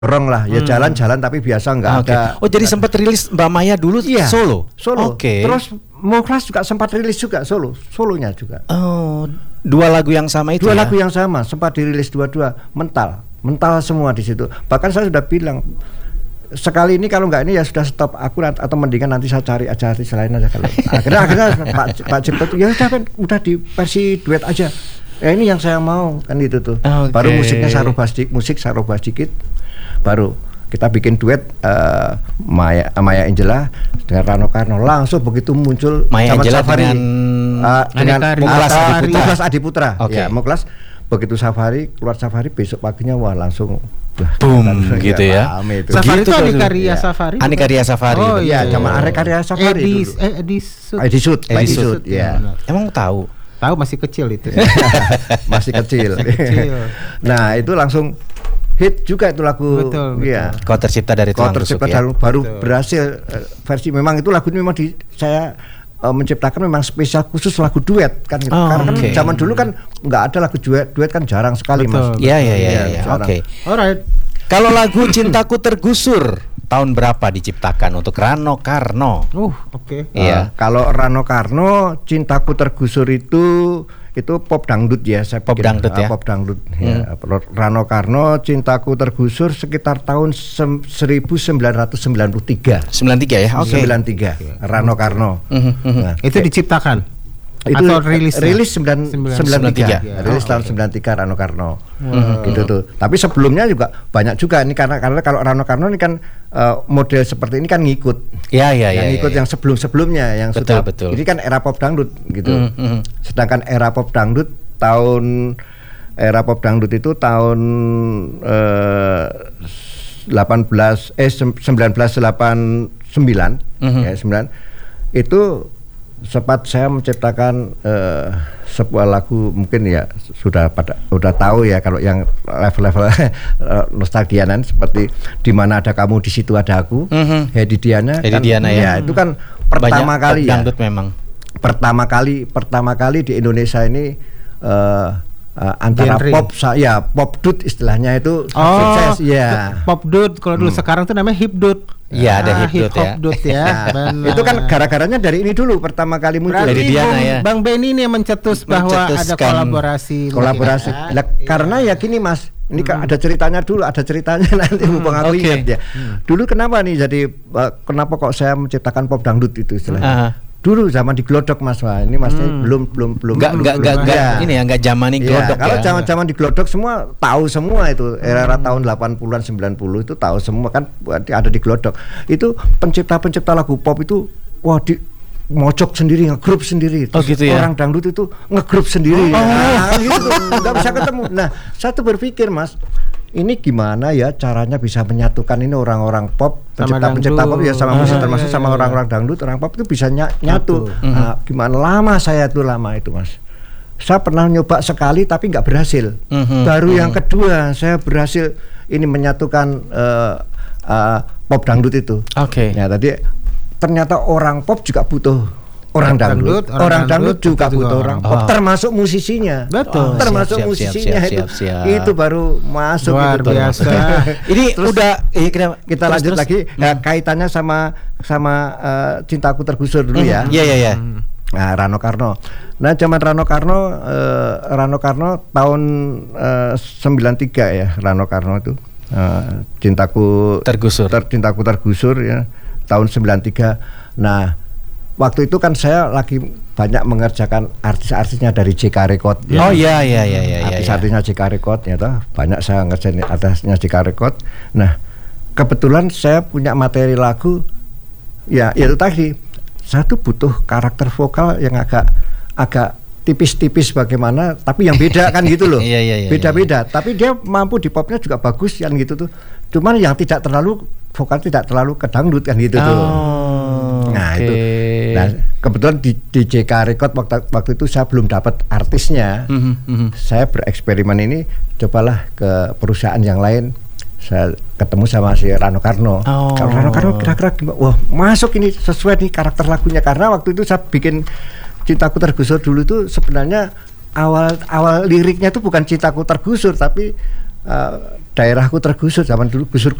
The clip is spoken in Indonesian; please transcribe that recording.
dorong lah, ya jalan-jalan tapi biasa nggak ada. Oh jadi sempat rilis Mbak Maya dulu solo? Oke. Terus Muklas juga sempat rilis juga solonya juga. Oh, dua lagu yang sama itu. Dua lagu yang sama sempat dirilis dua-dua, mental semua di situ. Bahkan saya sudah bilang sekali ini kalau nggak ini ya sudah stop aku, atau mendingan nanti saya cari aja artis lain aja kalau. Akhirnya Pak Cipto tuh ya udah di versi duet aja. Ya ini yang saya mau kan itu tuh. Baru musiknya sarubas dikit, baru kita bikin duet Maya Angela dengan Rano Karno. Langsung begitu muncul Maya Angela Safari dengan Muklas Adiputra. Ya, Muklas begitu keluar Safari besok paginya wah langsung boom gitu ya. Safari itu Anikarya Safari. Anikarya Safari. Oh iya, zaman Anikarya Safari dulu. Edisut ya. Emang tahu masih kecil itu. Masih kecil. Nah, itu langsung hit juga itu lagu. Betul. Ya. Kau tercipta dari tulang rusuk ya. Baru berhasil versi memang itu lagu ini memang saya menciptakan memang spesial khusus lagu duet kan. Karena kan zaman dulu kan nggak ada lagu duet kan jarang sekali. Mas. Iya. Oke. Alright. Kalau lagu Cintaku Tergusur tahun berapa diciptakan untuk Rano Karno? Iya. Kalau Rano Karno Cintaku Tergusur itu pop dangdut ya, saya pop dangdut ya. Pop dangdut. Ya. Rano Karno Cintaku Tergusur sekitar tahun 1993. 93 ya. Oke. 93. Rano Karno. Nah, itu diciptakan. Itu atau rilis 93. Rilis tahun 93 Rano Karno. Gitu tuh. Tapi sebelumnya juga banyak juga ini karena kalau Rano Karno ini kan model seperti ini kan ngikut. Yang ngikut yang sebelum-sebelumnya yang betul. Ini kan era pop dangdut gitu. Sedangkan era pop dangdut itu tahun 1989 ya 9 itu sempat saya menciptakan sebuah lagu mungkin ya sudah tahu ya kalau yang level-level nostalgianan seperti di mana ada kamu di situ ada aku, Hedi Diana ya. Itu kan pertama kali ya. Dangdut memang. Pertama kali di Indonesia ini antara genre. Pop dut istilahnya itu sukses ya. Pop dut kalau dulu sekarang tuh namanya hip dut. Iya, ada hip dut ya. Itu kan gara-garanya dari ini dulu pertama kali muncul. Dari Diana ya. Bang Benny ini yang bahwa ada kolaborasi. Nah, karena ya gini Mas, ini kan ada ceritanya nanti mumpung aku ingat ya. Dulu kenapa nih kenapa kok saya menciptakan pop dangdut itu istilahnya. Dulu zaman di Glodok Mas, wah ini Mas belum enggak zaman ini Glodok ya. Kalau zaman di Glodok semua tahu semua itu era tahun 80-an 90 itu tahu semua kan ada di Glodok. Itu pencipta lagu pop itu mojok sendiri, ngegrup sendiri. Gitu ya. Orang dangdut itu ngegrup sendiri. Gitu enggak bisa ketemu. Nah, saya tuh berpikir Mas, ini gimana ya caranya bisa menyatukan ini orang-orang pop, pencipta pop ya sama musik termasuk sama orang-orang dangdut, orang pop itu bisa nyatu. Nah, gimana lama itu Mas. Saya pernah nyoba sekali tapi nggak berhasil. Baru yang kedua saya berhasil ini menyatukan pop dangdut itu. Ya tadi ternyata orang pop juga butuh orang dangdut juga butuh orang pop, termasuk musisinya. Betul. Termasuk musisinya itu baru masuk. Luar biasa. Ini terus udah kita lanjut lagi kaitannya sama Cintaku Tergusur dulu ya. Iya. Nah, Rano Karno. Nah, zaman Rano Karno tahun 93 ya, Rano Karno itu Cintaku Tergusur ya, tahun 93. Nah, waktu itu kan saya lagi banyak mengerjakan artis-artisnya dari JK Record. Ya. Oh iya. Artis-artisnya JK Record ya toh. Banyak saya ngerjain artisnya JK Record. Nah, kebetulan saya punya materi lagu ya itu tadi. Saya tuh butuh karakter vokal yang agak tipis-tipis bagaimana tapi yang beda kan gitu loh. Beda-beda, tapi dia mampu di popnya juga bagus kan gitu tuh. Cuman yang vokal tidak terlalu ke dangdut kan gitu tuh. Nah, itu. Nah, kebetulan di JK Record waktu itu saya belum dapat artisnya. Saya bereksperimen ini, cobalah ke perusahaan yang lain. Saya ketemu sama si Rano Karno. Kalau Rano Karno kira-kira gimana? Wah, masuk ini sesuai nih karakter lagunya, karena waktu itu saya bikin Cintaku Tergusur dulu itu sebenarnya awal liriknya itu bukan Cintaku Tergusur tapi daerahku tergusur zaman dulu, gusur